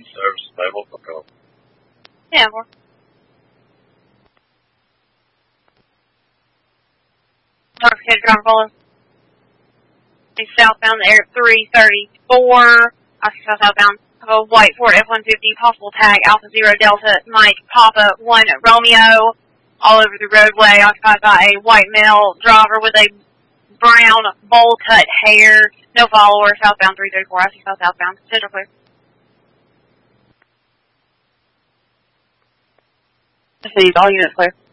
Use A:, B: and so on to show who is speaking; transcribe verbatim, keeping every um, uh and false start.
A: Service stable for call.
B: Yeah, more. North Ground Follow. Southbound Air three thirty-four. I see southbound. A white Ford F one fifty, possible tag Alpha Zero Delta Mike Papa one Romeo, all over the roadway, occupied by a white male driver with a brown bowl cut hair. No follower. Southbound three thirty-four. I see south southbound. Central clear. I see all units clear.